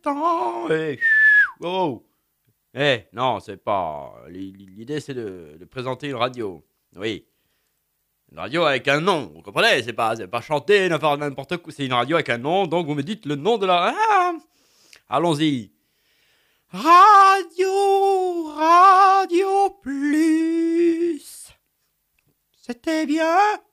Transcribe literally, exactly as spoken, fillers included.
temps. Et... Oh. Eh, non, c'est pas... L'idée, c'est de, de présenter une radio. Oui. Une radio avec un nom, vous comprenez? C'est pas, c'est pas chanter, ne faire n'importe quoi. C'est une radio avec un nom, donc vous me dites le nom de la... Ah, allons-y. Radio, Radio Plus. C'était bien.